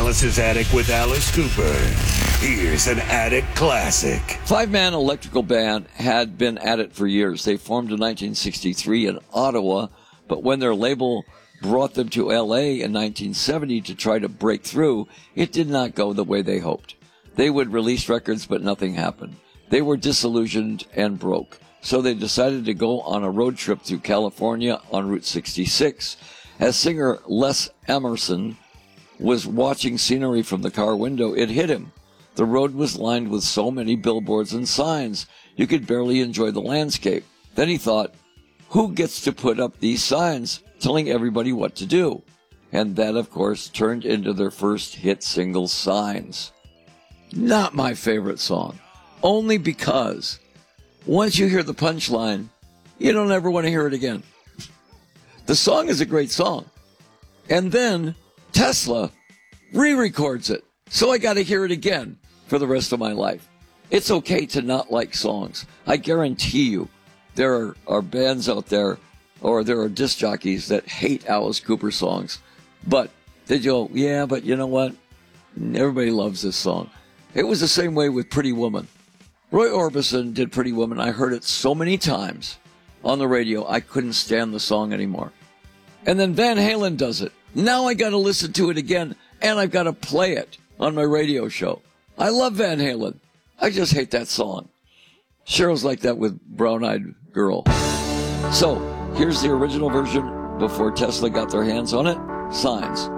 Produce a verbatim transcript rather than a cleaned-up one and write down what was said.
Alice's Attic with Alice Cooper. Here's an Attic classic. Five-man electrical band had been at it for years. They formed in nineteen sixty-three in Ottawa, but when their label brought them to L A in nineteen seventy to try to break through, it did not go the way they hoped. They would release records, but nothing happened. They were disillusioned and broke. So they decided to go on a road trip through California on Route sixty-six. As singer Les Emerson was watching scenery from the car window, it hit him. The road was lined with so many billboards and signs, you could barely enjoy the landscape. Then he thought, who gets to put up these signs telling everybody what to do? And that, of course, turned into their first hit single, Signs. Not my favorite song, only because once you hear the punchline, you don't ever want to hear it again. The song is a great song. And then Tesla re-records it. So I got to hear it again for the rest of my life. It's okay to not like songs. I guarantee you there are, are bands out there, or there are disc jockeys that hate Alice Cooper songs. But they go, yeah, but you know what? Everybody loves this song. It was the same way with Pretty Woman. Roy Orbison did Pretty Woman. I heard it so many times on the radio, I couldn't stand the song anymore. And then Van Halen does it. Now I got to listen to it again, and I've got to play it on my radio show. I love Van Halen. I just hate that song. Cheryl's like that with Brown Eyed Girl. So, here's the original version before Tesla got their hands on it. Signs.